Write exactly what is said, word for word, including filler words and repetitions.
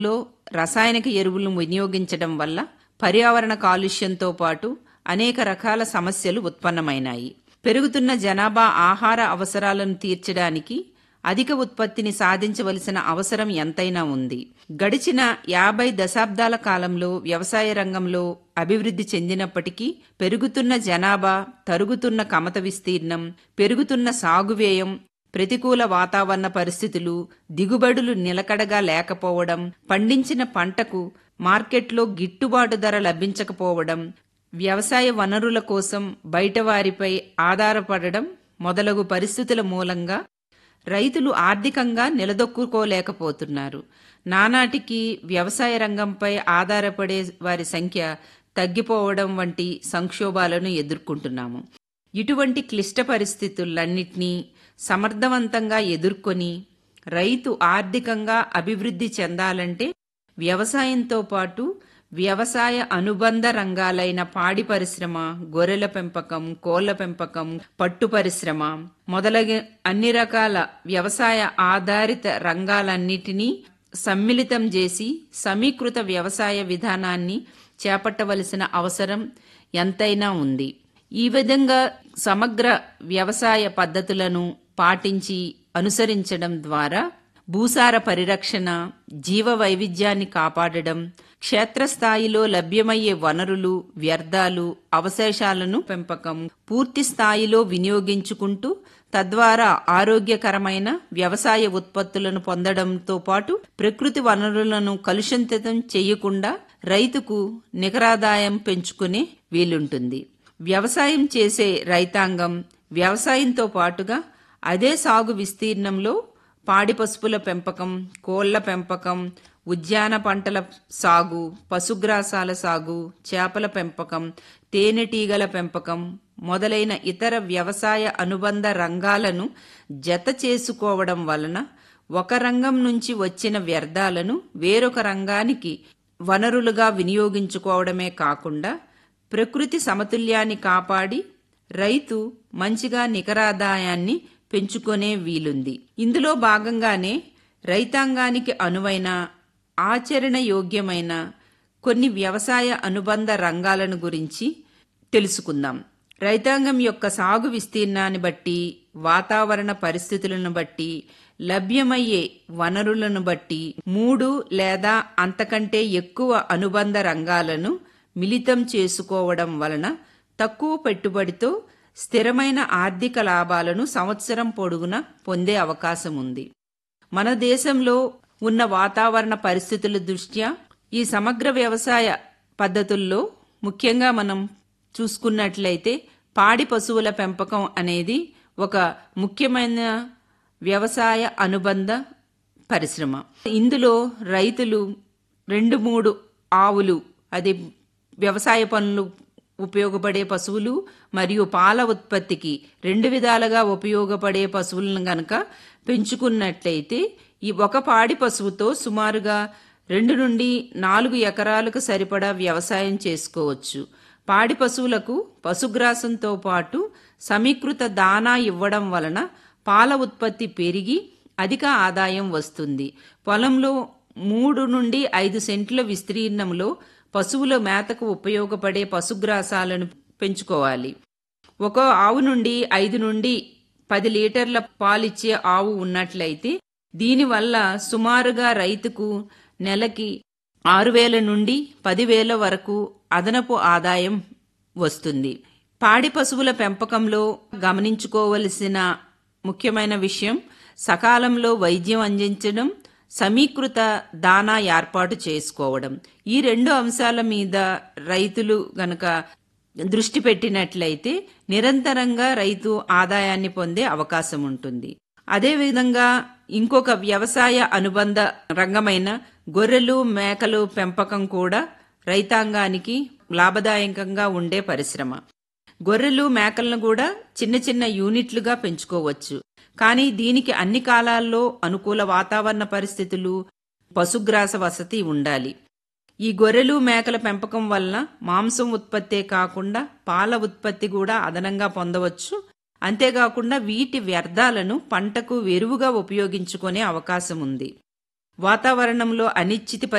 లో రసాయనిక ఎరువులను వినియోగించడం వల్ల పర్యావరణ కాలుష్యంతో పాటు అనేక రకాల సమస్యలు ఉత్పన్నమైనాయి. పెరుగుతున్న జనాభా ఆహార అవసరాలను తీర్చడానికి అధిక ఉత్పత్తిని సాధించవలసిన అవసరం ఎంతైనా ఉంది. గడిచిన యాభై దశాబ్దాల కాలంలో వ్యవసాయ రంగంలో అభివృద్ధి చెందినప్పటికీ పెరుగుతున్న జనాభా, తరుగుతున్న కమత విస్తీర్ణం, పెరుగుతున్న సాగు వ్యయం, ప్రతికూల వాతావరణ పరిస్థితులు, దిగుబడులు నిలకడగా లేకపోవడం, పండించిన పంటకు మార్కెట్లో గిట్టుబాటు ధర లభించకపోవడం, వ్యవసాయ వనరుల కోసం బయటవారిపై ఆధారపడడం మొదలగు పరిస్థితుల మూలంగా రైతులు ఆర్థికంగా నిలదొక్కుకోలేకపోతున్నారు. నానాటికి వ్యవసాయ రంగంపై ఆధారపడే వారి సంఖ్య తగ్గిపోవడం వంటి సంక్షోభాలను ఎదుర్కొంటున్నాము. ఇటువంటి క్లిష్ట పరిస్థితులన్నింటినీ సమర్థవంతంగా ఎదుర్కొని రైతు ఆర్థికంగా అభివృద్ధి చెందాలంటే వ్యవసాయంతో పాటు వ్యవసాయ అనుబంధ రంగాలైన పాడి పరిశ్రమ, గొర్రెల పెంపకం, కోళ్ల పెంపకం, పట్టు పరిశ్రమ మొదలగు అన్ని రకాల వ్యవసాయ ఆధారిత రంగాలన్నిటినీ సమ్మిళితం చేసి సమీకృత వ్యవసాయ విధానాన్ని చేపట్టవలసిన అవసరం ఎంతైనా ఉంది. ఈ విధంగా సమగ్ర వ్యవసాయ పద్ధతులను పాటించి అనుసరించడం ద్వారా భూసార పరిరక్షణ, జీవ వైవిధ్యాన్ని కాపాడడం, క్షేత్రస్థాయిలో లభ్యమయ్యే వనరులు, వ్యర్థాలు, అవశేషాలను పెంపకం పూర్తి స్థాయిలో వినియోగించుకుంటూ తద్వారా ఆరోగ్యకరమైన వ్యవసాయ ఉత్పత్తులను పొందడంతో పాటు ప్రకృతి వనరులను కలుషితం చేయకుండా రైతుకు నికరాదాయం పెంచుకునే వీలుంటుంది. వ్యవసాయం చేసే రైతాంగం వ్యవసాయంతో పాటుగా అదే సాగు విస్తీర్ణంలో పాడి పశువుల పెంపకం, కోళ్ల పెంపకం, ఉద్యాన పంటల సాగు, పశుగ్రాసాల సాగు, చేపల పెంపకం, తేనెటీగల పెంపకం మొదలైన ఇతర వ్యవసాయ అనుబంధ రంగాలను జత చేసుకోవడం వలన ఒక రంగం నుంచి వచ్చిన వ్యర్థాలను వేరొక రంగానికి వనరులుగా వినియోగించుకోవడమే కాకుండా ప్రకృతి సమతుల్యాన్ని కాపాడి రైతు మంచిగా నికరాదాయాన్ని పెంచుకునే వీలుంది. ఇందులో భాగంగానే రైతాంగానికి అనువైన ఆచరణ యోగ్యమైన కొన్ని వ్యవసాయ అనుబంధ రంగాలను గురించి తెలుసుకుందాం. రైతాంగం యొక్క సాగు విస్తీర్ణాన్ని బట్టి, వాతావరణ పరిస్థితులను బట్టి, లభ్యమయ్యే వనరులను బట్టి మూడు లేదా అంతకంటే ఎక్కువ అనుబంధ రంగాలను మిళితం చేసుకోవడం వలన తక్కువ పెట్టుబడితో స్థిరమైన ఆర్థిక లాభాలను సంవత్సరం పొడుగునా పొందే అవకాశం ఉంది. మన దేశంలో ఉన్న వాతావరణ పరిస్థితుల దృష్ట్యా ఈ సమగ్ర వ్యవసాయ పద్ధతుల్లో ముఖ్యంగా మనం చూసుకున్నట్లయితే పాడి పశువుల పెంపకం అనేది ఒక ముఖ్యమైన వ్యవసాయ అనుబంధ పరిశ్రమ. ఇందులో రైతులు రెండు మూడు ఆవులు, అది వ్యవసాయ పనులు ఉపయోగపడే పశువులు మరియు పాల ఉత్పత్తికి రెండు విధాలుగా ఉపయోగపడే పశువులను గనక పెంచుకున్నట్లయితే ఈ ఒక పాడి పశువుతో సుమారుగా రెండు నుండి నాలుగు ఎకరాలకు సరిపడా వ్యవసాయం చేసుకోవచ్చు. పాడి పశువులకు పశుగ్రాసంతో పాటు సమీకృత దానా ఇవ్వడం వలన పాల ఉత్పత్తి పెరిగి అధిక ఆదాయం వస్తుంది. పొలంలో మూడు నుండి ఐదు సెంట్ల విస్తీర్ణంలో పశువుల మేతకు ఉపయోగపడే పశుగ్రాసాలను పెంచుకోవాలి. ఒక ఆవు నుండి ఐదు నుండి పది లీటర్ల పాలిచ్చే ఆవు ఉన్నట్లయితే దీనివల్ల సుమారుగా రైతుకు నెలకి ఆరు వేల నుండి పదివేల వరకు అదనపు ఆదాయం వస్తుంది. పాడి పశువుల పెంపకంలో గమనించుకోవలసిన ముఖ్యమైన విషయం సకాలంలో వైద్యం అందించడం, సమీకృత దానా ఏర్పాటు చేసుకోవడం. ఈ రెండు అంశాల మీద రైతులు గనక దృష్టి పెట్టినట్లయితే నిరంతరంగా రైతు ఆదాయాన్ని పొందే అవకాశం ఉంటుంది. అదేవిధంగా ఇంకొక వ్యవసాయ అనుబంధ రంగమైన గొర్రెలు, మేకలు పెంపకం కూడా రైతాంగానికి లాభదాయకంగా ఉండే పరిశ్రమ. గొర్రెలు, మేకలను కూడా చిన్న చిన్న యూనిట్లుగా పెంచుకోవచ్చు. కానీ దీనికి అన్ని కాలాల్లో అనుకూల వాతావరణ పరిస్థితులు, పశుగ్రాస వసతి ఉండాలి. ఈ గొర్రెలు, మేకల పెంపకం వలన మాంసం ఉత్పత్తే కాకుండా పాల ఉత్పత్తి కూడా అదనంగా పొందవచ్చు. అంతేకాకుండా వీటి వ్యర్థాలను పంటకు ఎరువుగా ఉపయోగించుకునే అవకాశం ఉంది. వాతావరణంలో అనిశ్చితి